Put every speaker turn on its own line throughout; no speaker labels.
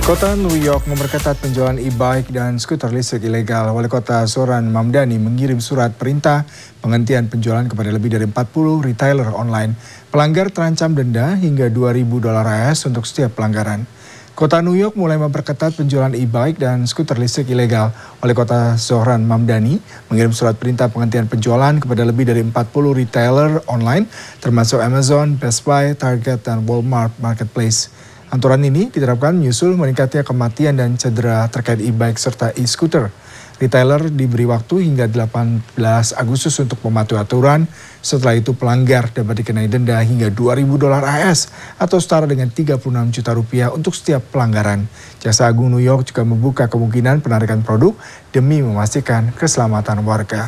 Kota New York memperketat penjualan e-bike dan skuter listrik ilegal. Wali Kota Zohran Mamdani mengirim surat perintah penghentian penjualan kepada lebih dari 40 retailer online. Pelanggar terancam denda hingga $2.000 AS untuk setiap pelanggaran. Kota New York mulai memperketat penjualan e-bike dan skuter listrik ilegal. Wali Kota Zohran Mamdani mengirim surat perintah penghentian penjualan kepada lebih dari 40 retailer online, termasuk Amazon, Best Buy, Target, dan Walmart Marketplace. Aturan ini diterapkan menyusul meningkatnya kematian dan cedera terkait e-bike serta e-scooter. Retailer diberi waktu hingga 18 Agustus untuk mematuhi aturan. Setelah itu pelanggar dapat dikenai denda hingga $2.000 AS atau setara dengan 36 juta rupiah untuk setiap pelanggaran. Jaksa Agung New York juga membuka kemungkinan penarikan produk demi memastikan keselamatan warga.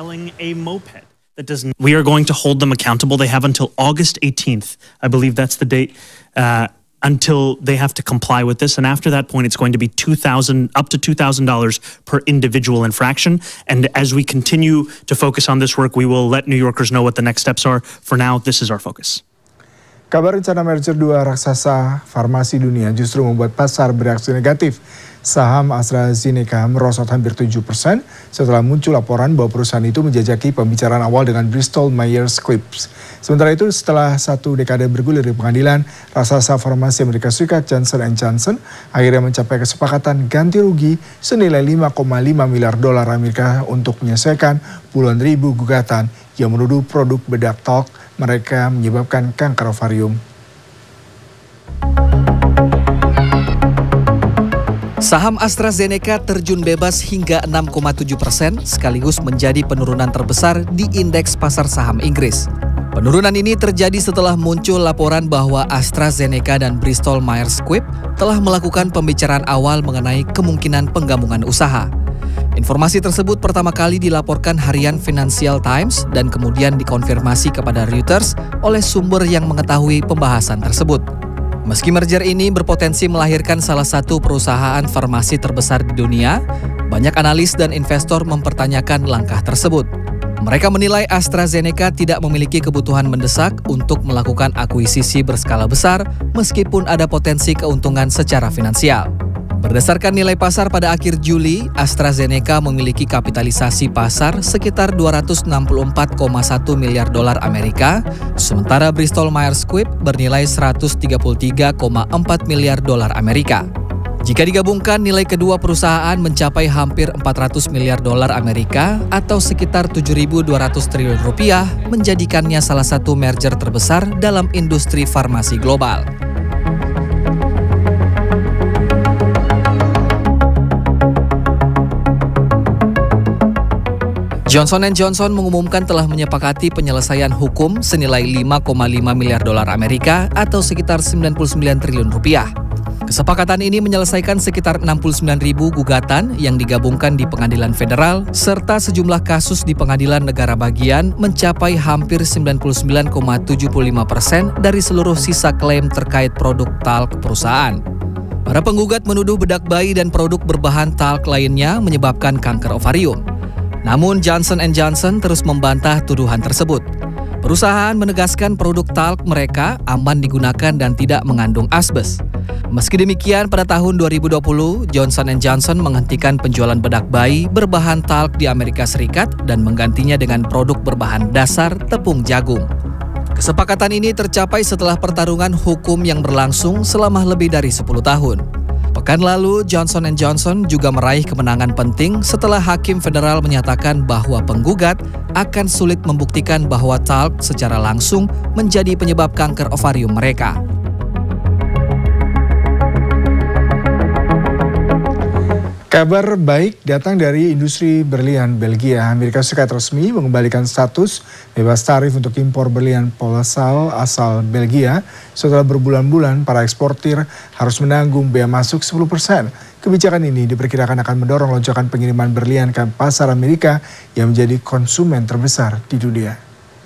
We are going to hold them accountable. They have until August 18th. I believe that's the date. Until they have to comply with this. And after that point, it's going to be up to $2,000 per individual infraction. And as we continue to focus on this work, we will let New Yorkers know what the next steps are. For now, this is our focus.
Kabar rencana merger dua raksasa farmasi dunia justru membuat pasar bereaksi negatif. Saham AstraZeneca merosot hampir 7% setelah muncul laporan bahwa perusahaan itu menjajaki pembicaraan awal dengan Bristol Myers Squibb. Sementara itu setelah satu dekade bergulir di pengadilan, raksasa farmasi Amerika Serikat Johnson & Johnson akhirnya mencapai kesepakatan ganti rugi senilai $5,5 miliar Amerika untuk menyelesaikan puluhan ribu gugatan yang menuduh produk bedak talk mereka menyebabkan kanker ovarium.
Saham AstraZeneca terjun bebas hingga 6,7% sekaligus menjadi penurunan terbesar di indeks pasar saham Inggris. Penurunan ini terjadi setelah muncul laporan bahwa AstraZeneca dan Bristol Myers Squibb telah melakukan pembicaraan awal mengenai kemungkinan penggabungan usaha. Informasi tersebut pertama kali dilaporkan harian Financial Times dan kemudian dikonfirmasi kepada Reuters oleh sumber yang mengetahui pembahasan tersebut. Meski merger ini berpotensi melahirkan salah satu perusahaan farmasi terbesar di dunia, banyak analis dan investor mempertanyakan langkah tersebut. Mereka menilai AstraZeneca tidak memiliki kebutuhan mendesak untuk melakukan akuisisi berskala besar meskipun ada potensi keuntungan secara finansial. Berdasarkan nilai pasar pada akhir Juli, AstraZeneca memiliki kapitalisasi pasar sekitar $264,1 miliar Amerika, sementara Bristol Myers Squibb bernilai $133,4 miliar Amerika. Jika digabungkan, nilai kedua perusahaan mencapai hampir $400 miliar Amerika atau sekitar 7.200 triliun rupiah, menjadikannya salah satu merger terbesar dalam industri farmasi global. Johnson & Johnson mengumumkan telah menyepakati penyelesaian hukum senilai $5,5 miliar Amerika atau sekitar 99 triliun rupiah. Kesepakatan ini menyelesaikan sekitar 69.000 gugatan yang digabungkan di pengadilan federal serta sejumlah kasus di pengadilan negara bagian mencapai hampir 99,75% dari seluruh sisa klaim terkait produk talc perusahaan. Para penggugat menuduh bedak bayi dan produk berbahan talc lainnya menyebabkan kanker ovarium. Namun Johnson & Johnson terus membantah tuduhan tersebut. Perusahaan menegaskan produk talc mereka aman digunakan dan tidak mengandung asbes. Meski demikian, pada tahun 2020, Johnson & Johnson menghentikan penjualan bedak bayi berbahan talc di Amerika Serikat dan menggantinya dengan produk berbahan dasar tepung jagung. Kesepakatan ini tercapai setelah pertarungan hukum yang berlangsung selama lebih dari 10 tahun. Pekan lalu, Johnson & Johnson juga meraih kemenangan penting setelah Hakim Federal menyatakan bahwa penggugat akan sulit membuktikan bahwa talc secara langsung menjadi penyebab kanker ovarium mereka.
Kabar baik datang dari industri berlian Belgia. Amerika Serikat resmi mengembalikan status bebas tarif untuk impor berlian Polesal asal Belgia setelah berbulan-bulan para eksportir harus menanggung bea masuk 10%. Kebijakan ini diperkirakan akan mendorong lonjakan pengiriman berlian ke pasar Amerika yang menjadi konsumen terbesar di dunia.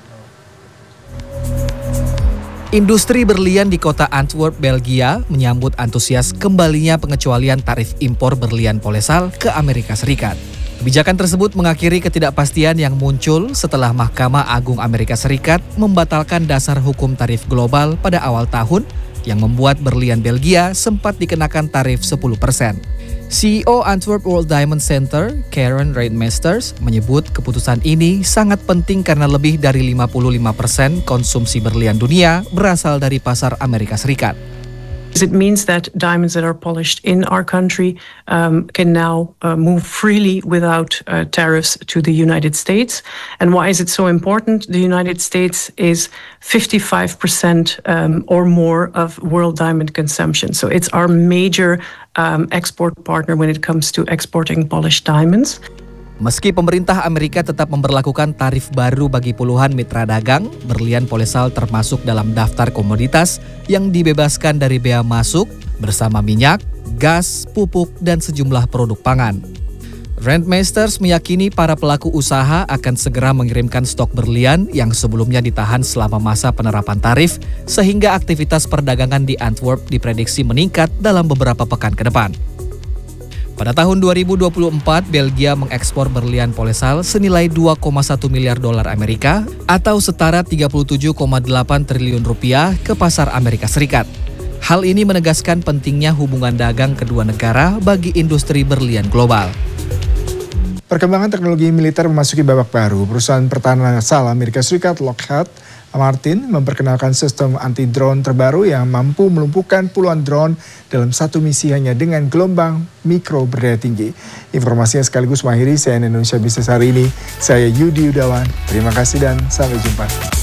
Industri berlian di kota Antwerp, Belgia menyambut antusias kembalinya pengecualian tarif impor berlian Polesal ke Amerika Serikat. Kebijakan tersebut mengakhiri ketidakpastian yang muncul setelah Mahkamah Agung Amerika Serikat membatalkan dasar hukum tarif global pada awal tahun yang membuat berlian Belgia sempat dikenakan tarif 10%. CEO Antwerp World Diamond Center, Karen Reitmeesters, menyebut keputusan ini sangat penting karena lebih dari 55% konsumsi berlian dunia berasal dari pasar Amerika Serikat.
It means that diamonds that are polished in our country can now move freely without tariffs to the United States. And why is it so important? The United States is 55% or more of world diamond consumption. So it's our major export partner when it comes to exporting polished diamonds.
Meski pemerintah Amerika tetap memberlakukan tarif baru bagi puluhan mitra dagang, berlian Polesal termasuk dalam daftar komoditas yang dibebaskan dari bea masuk bersama minyak, gas, pupuk, dan sejumlah produk pangan. Reitmeesters meyakini para pelaku usaha akan segera mengirimkan stok berlian yang sebelumnya ditahan selama masa penerapan tarif, sehingga aktivitas perdagangan di Antwerp diprediksi meningkat dalam beberapa pekan ke depan. Pada tahun 2024, Belgia mengekspor berlian Polesal senilai 2,1 miliar dolar Amerika atau setara 37,8 triliun rupiah ke pasar Amerika Serikat. Hal ini menegaskan pentingnya hubungan dagang kedua negara bagi industri berlian global.
Perkembangan teknologi militer memasuki babak baru. Perusahaan pertahanan asal Amerika Serikat Lockheed Martin memperkenalkan sistem anti-drone terbaru yang mampu melumpuhkan puluhan drone dalam satu misi hanya dengan gelombang mikro berdaya tinggi. Informasinya sekaligus mengakhiri CNN Indonesia Business hari ini. Saya Yudi Yudawan. Terima kasih dan sampai jumpa.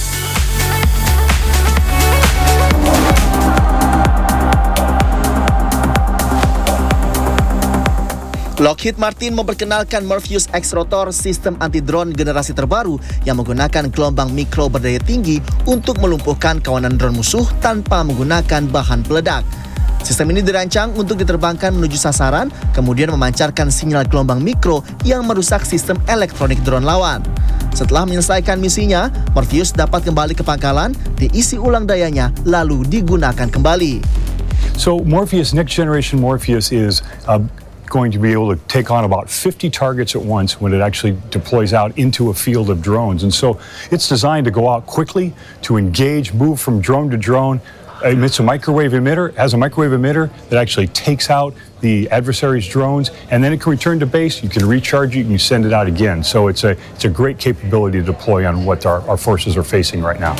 Lockheed Martin memperkenalkan Morpheus X-Rotor, sistem anti-drone generasi terbaru yang menggunakan gelombang mikro berdaya tinggi untuk melumpuhkan kawanan drone musuh tanpa menggunakan bahan peledak. Sistem ini dirancang untuk diterbangkan menuju sasaran, kemudian memancarkan sinyal gelombang mikro yang merusak sistem elektronik drone lawan. Setelah menyelesaikan misinya, Morpheus dapat kembali ke pangkalan, diisi ulang dayanya, lalu digunakan kembali.
So Morpheus, next generation Morpheus is going to be able to take on about 50 targets at once when it actually deploys out into a field of drones. And so it's designed to go out quickly, to engage, move from drone to drone. It's a microwave emitter, has a microwave emitter that actually takes out the adversary's drones, and then it can return to base. You can recharge it, you can send it out again. So it's a great capability to deploy on what our forces are facing right now.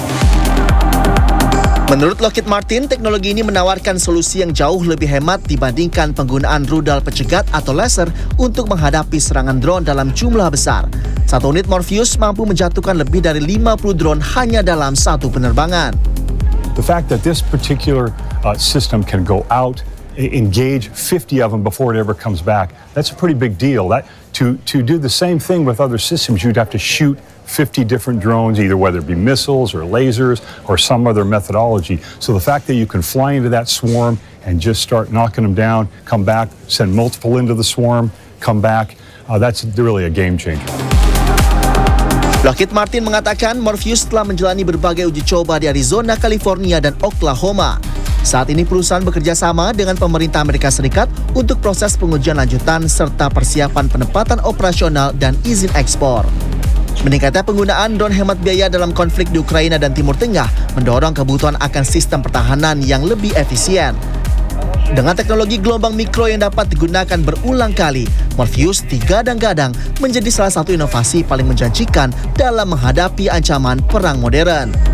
Menurut Lockheed Martin, teknologi ini menawarkan solusi yang jauh lebih hemat dibandingkan penggunaan rudal pencegat atau laser untuk menghadapi serangan drone dalam jumlah besar. Satu unit Morpheus mampu menjatuhkan lebih dari 50 drone hanya dalam satu penerbangan.
The fact that this particular system can go out, engage 50 of them before it ever comes back, that's a pretty big deal. That to do the same thing with other systems, you'd have to shoot 50 different drones, either whether it be missiles or lasers or some other methodology. So the fact that you can fly into that swarm and just start knocking them down, come back, send multiple into the swarm, come back, that's really a game changer.
Lockheed Martin mengatakan Morpheus telah menjalani berbagai uji coba di Arizona, California, dan Oklahoma. Saat ini perusahaan bekerja sama dengan pemerintah Amerika Serikat untuk proses pengujian lanjutan serta persiapan penempatan operasional dan izin ekspor. Meningkatnya penggunaan drone hemat biaya dalam konflik di Ukraina dan Timur Tengah mendorong kebutuhan akan sistem pertahanan yang lebih efisien. Dengan teknologi gelombang mikro yang dapat digunakan berulang kali, Morpheus digadang-gadang menjadi salah satu inovasi paling menjanjikan dalam menghadapi ancaman perang modern.